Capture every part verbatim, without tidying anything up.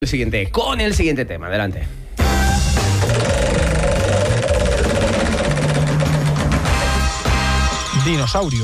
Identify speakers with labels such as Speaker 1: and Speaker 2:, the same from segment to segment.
Speaker 1: El siguiente, con el siguiente tema, adelante.
Speaker 2: Dinosaurio.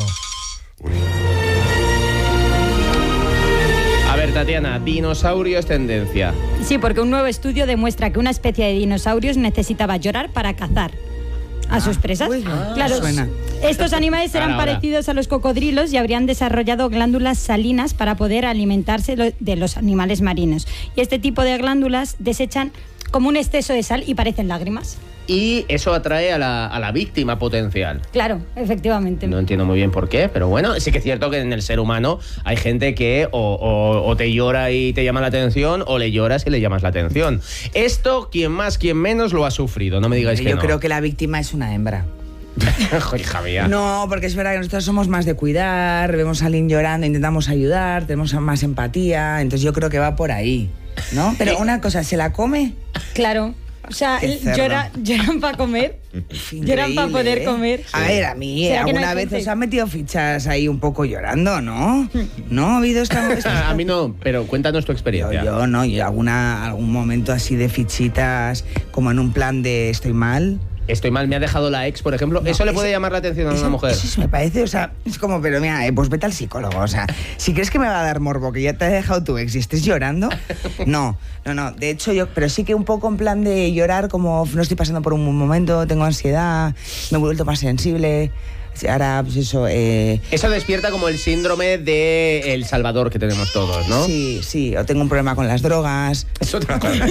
Speaker 1: A ver, Tatiana, dinosaurio es tendencia.
Speaker 3: Sí, porque un nuevo estudio demuestra que una especie de dinosaurios necesitaba llorar para cazar a
Speaker 4: Ah,
Speaker 3: sus presas.
Speaker 4: uy,
Speaker 3: claro,
Speaker 4: suena.
Speaker 3: estos animales eran
Speaker 1: Ahora, ahora.
Speaker 3: parecidos a los cocodrilos y habrían desarrollado glándulas salinas para poder alimentarse lo- de los animales marinos. Y este tipo de glándulas desechan como un exceso de sal y parecen lágrimas.
Speaker 1: Y eso atrae a la, a la víctima potencial.
Speaker 3: Claro, efectivamente.
Speaker 1: No entiendo muy bien por qué, pero bueno, sí que es cierto que en el ser humano hay gente que o, o- o te llora y te llama la atención o le lloras y le llamas la atención. Esto, quien más, quien menos, lo ha sufrido. No me digáis que
Speaker 4: Yo
Speaker 1: no.
Speaker 4: creo que la víctima es una hembra.
Speaker 1: Joder, hija mía.
Speaker 4: No, porque es verdad que nosotros somos más de cuidar, vemos a alguien llorando, intentamos ayudar, tenemos más empatía, entonces yo creo que va por ahí, ¿no? Pero una cosa, ¿se la come?
Speaker 3: Claro. O sea,
Speaker 4: Qué cerdo.
Speaker 3: llora- lloran para comer. Lloran para
Speaker 4: Increíble,
Speaker 3: poder
Speaker 4: ¿eh?
Speaker 3: comer.
Speaker 4: A ver, a mí
Speaker 3: ¿Será que no
Speaker 4: alguna
Speaker 3: hay
Speaker 4: vez
Speaker 3: gente?
Speaker 4: os han metido fichas ahí un poco llorando, ¿no? ¿No ha habido esta... esta-
Speaker 1: A mí no, pero cuéntanos tu
Speaker 4: Yo,
Speaker 1: experiencia.
Speaker 4: yo no, yo alguna, algún momento así de fichitas, como en un plan de estoy mal.
Speaker 1: Estoy mal, me ha dejado la ex, por ejemplo.
Speaker 4: No,
Speaker 1: ¿Eso le
Speaker 4: eso-
Speaker 1: puede llamar la atención a
Speaker 4: Eso,
Speaker 1: una mujer?
Speaker 4: eso sí me parece, o sea, es como, pero mira, eh, pues vete al psicólogo, o sea, si crees que me va a dar morbo que ya te ha dejado tu ex y estés llorando, no, no, no, de hecho yo, pero sí que un poco en plan de llorar como no estoy pasando por un buen momento, tengo ansiedad, me he vuelto más sensible, ahora pues eso, eh,
Speaker 1: Eso despierta como el síndrome de El Salvador que tenemos todos, ¿no?
Speaker 4: sí, sí, o tengo un problema con las drogas.
Speaker 1: Es otra cosa.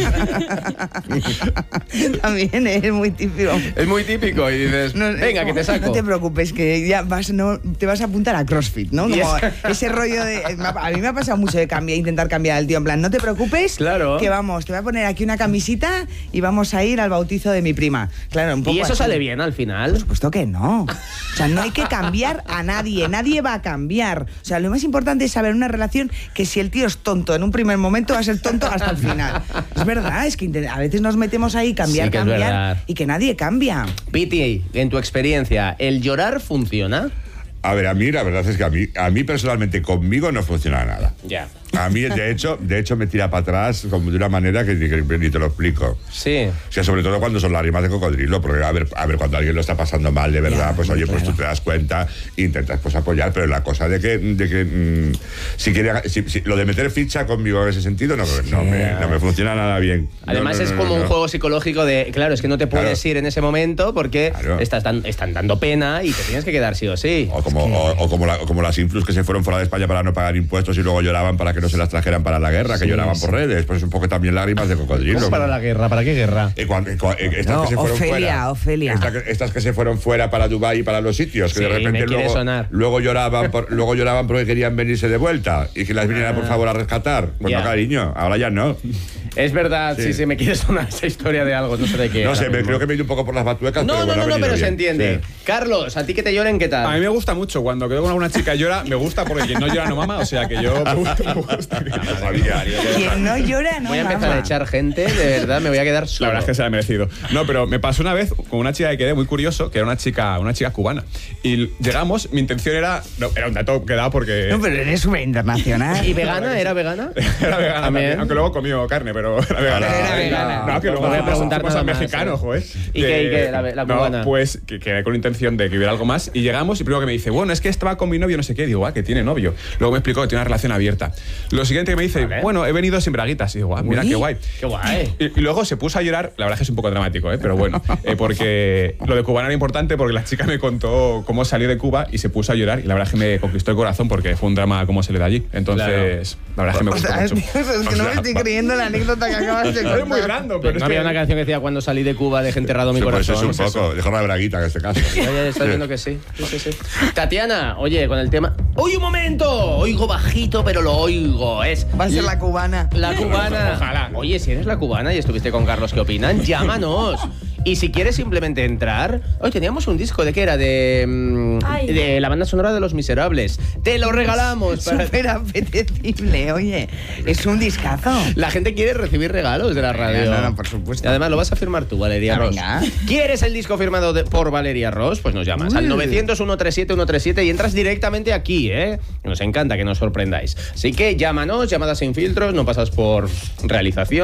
Speaker 4: También es muy típico.
Speaker 1: Es muy típico y dices,
Speaker 4: No,
Speaker 1: venga,
Speaker 4: es
Speaker 1: que te
Speaker 4: como,
Speaker 1: saco.
Speaker 4: No te preocupes, que ya vas, no, te vas a apuntar a CrossFit, ¿no?
Speaker 1: Y
Speaker 4: Como
Speaker 1: es-
Speaker 4: ese rollo de... A mí me ha pasado mucho de cambiar, intentar cambiar al tío, en plan, no te preocupes,
Speaker 1: Claro.
Speaker 4: que vamos, te voy a poner aquí una camisita y vamos a ir al bautizo de mi prima. Claro, un poco
Speaker 1: ¿Y eso
Speaker 4: así.
Speaker 1: sale bien al final?
Speaker 4: Por supuesto que no. O sea, no hay que cambiar a nadie, nadie va a cambiar. O sea, lo más importante es saber en una relación que si el tío es tonto en un primer momento, va a ser tonto hasta el final. Es verdad, es que inte- a veces nos metemos ahí, cambiar,
Speaker 1: Sí que es
Speaker 4: cambiar,
Speaker 1: verdad.
Speaker 4: y que nadie cambia.
Speaker 1: Piti, en tu experiencia, ¿el llorar funciona?
Speaker 5: A ver, a mí la verdad es que a mí, a mí personalmente conmigo no funciona nada.
Speaker 1: Ya.
Speaker 5: A mí, de hecho, de hecho me tira para atrás como de una manera que, ni- que ni te lo explico.
Speaker 1: Sí.
Speaker 5: O sea, sobre todo cuando son lágrimas de cocodrilo, porque a ver, a ver, cuando alguien lo está pasando mal, de verdad,
Speaker 4: Ya,
Speaker 5: pues
Speaker 4: muy
Speaker 5: oye, pues
Speaker 4: claro.
Speaker 5: tú te das cuenta e intentas pues apoyar, pero la cosa de que, de que mm, si quiere, si, si- lo de meter ficha conmigo en ese sentido no, no, me, no me funciona nada bien. No,
Speaker 1: Además
Speaker 5: no,
Speaker 1: es
Speaker 5: no,
Speaker 1: como
Speaker 5: no,
Speaker 1: un
Speaker 5: no.
Speaker 1: juego psicológico de, claro, es que no te puedes
Speaker 5: Claro.
Speaker 1: ir en ese momento porque
Speaker 5: Claro.
Speaker 1: estás dan- están dando pena y te tienes que quedar sí o sí.
Speaker 5: O como, o, o como, la- o como las influs que se fueron fuera de España para no pagar impuestos y luego lloraban para que no se las trajeran para la guerra, que
Speaker 1: Sí,
Speaker 5: lloraban
Speaker 1: sí.
Speaker 5: por redes. Pues un poco también lágrimas de cocodrilo.
Speaker 1: ¿Cómo para la guerra? ¿Para qué guerra?
Speaker 5: Eh, cuando- eh, cua- eh, estas
Speaker 4: No,
Speaker 5: que se fueron
Speaker 4: Ofelia,
Speaker 5: fuera,
Speaker 4: Ofelia.
Speaker 5: esta que- estas que se fueron fuera para Dubái y para los sitios, que
Speaker 1: Sí,
Speaker 5: de
Speaker 1: me
Speaker 5: repente
Speaker 1: quiere
Speaker 5: luego,
Speaker 1: sonar.
Speaker 5: luego lloraban por, luego lloraban porque querían venirse de vuelta y que las vinieran por favor a rescatar. Pues
Speaker 1: Ya.
Speaker 5: no, cariño, ahora ya no.
Speaker 1: Es verdad, sí, sí,
Speaker 5: Sí.
Speaker 1: me quiere sonar esa historia de algo, no sé de qué.
Speaker 5: No
Speaker 1: ahora
Speaker 5: sé, me,
Speaker 1: mismo.
Speaker 5: creo que me he ido un poco por las batuecas.
Speaker 1: No,
Speaker 5: pero
Speaker 1: no,
Speaker 5: bueno,
Speaker 1: no,
Speaker 5: ha
Speaker 1: no, pero
Speaker 5: venido
Speaker 1: se
Speaker 5: bien.
Speaker 1: entiende.
Speaker 5: Sí.
Speaker 1: Carlos, ¿a ti que te lloren qué tal?
Speaker 2: A mí me gusta mucho. Cuando quedo con alguna chica y llora, me gusta porque quien no llora no mama. O sea que yo me gusta, me gusta.
Speaker 5: No sabía.
Speaker 4: Quien no llora, no
Speaker 1: Voy a empezar
Speaker 4: mama.
Speaker 1: a echar gente, de verdad, me voy a quedar
Speaker 2: La
Speaker 1: solo.
Speaker 2: verdad es que se la ha merecido. No, pero me pasó una vez con una chica que quedé muy curioso, que era una chica, una chica cubana. Y llegamos, mi intención era. No, era un dato que daba porque.
Speaker 4: No, pero eres súper internacional.
Speaker 1: ¿Y vegana? ¿Era vegana?
Speaker 2: Era vegana
Speaker 1: También.
Speaker 2: también, aunque luego comió carne, pero era vegana.
Speaker 4: Pero era vegana.
Speaker 2: No, que luego
Speaker 1: No voy a
Speaker 2: fuimos-
Speaker 1: preguntar
Speaker 2: fuimos
Speaker 1: nada
Speaker 2: al
Speaker 1: más,
Speaker 2: mexicano,
Speaker 1: ¿eh?
Speaker 2: joder.
Speaker 1: ¿Y qué, y qué, la- la
Speaker 2: no,
Speaker 1: cubana?
Speaker 2: pues que quedé con la intención de que hubiera algo más y llegamos y primero que me dice, bueno, es que estaba con mi novio, no sé qué. Digo, ah, que tiene novio. Luego me explicó que tiene una relación abierta. Lo siguiente que me dice,
Speaker 1: Vale.
Speaker 2: bueno, he venido sin braguitas. Y digo, ah, mira,
Speaker 4: Uy.
Speaker 2: qué guay.
Speaker 1: Qué guay.
Speaker 2: Y, y luego se puso a llorar, la verdad es que es un poco dramático, ¿eh? Pero bueno, eh, porque lo de cubana era importante porque la chica me contó cómo salió de Cuba y se puso a llorar y la verdad es que me conquistó el corazón porque fue un drama cómo se le da allí. Entonces, la verdad es que me
Speaker 4: O
Speaker 2: gustó
Speaker 4: sea,
Speaker 2: mucho.
Speaker 4: Dios, es que no me estoy creyendo la anécdota que acabas de contar.
Speaker 2: Es muy random, pero
Speaker 1: ¿No
Speaker 2: es
Speaker 1: había
Speaker 2: que...
Speaker 1: una canción que decía cuando salí de Cuba dejé enterrado mi
Speaker 5: Sí, pues
Speaker 1: corazón?
Speaker 5: eso es un poco. Dejar la braguita en este caso.
Speaker 1: Ya, ya, ya estoy viendo que sí. Sí, sí, sí. Tatiana, oye, con el tema... ¡Uy, un momento! Oigo bajito, pero lo oigo. Es
Speaker 4: Va a ser la cubana.
Speaker 1: la cubana.
Speaker 2: Ojalá.
Speaker 1: Oye, si eres la cubana y estuviste con Carlos, ¿qué opinan? Llámanos. Y si quieres simplemente entrar... Hoy teníamos un disco, ¿de qué era? De, mm,
Speaker 3: Ay.
Speaker 1: de la banda sonora de Los Miserables. Te lo regalamos. para-
Speaker 4: Súper apetecible, oye. Es un discazo.
Speaker 1: La gente quiere recibir regalos de la radio.
Speaker 4: No, no, por supuesto.
Speaker 1: Y además lo vas a firmar tú, Valeria
Speaker 4: Ah,
Speaker 1: Ross.
Speaker 4: venga.
Speaker 1: ¿Quieres el disco firmado de- por Valeria Ross? Pues nos llamas al
Speaker 4: Uy.
Speaker 1: novecientos, ciento treinta y siete, ciento treinta y siete y entras directamente aquí, ¿eh? Nos encanta que nos sorprendáis. Así que llámanos, llamadas sin filtros, no pasas por realización.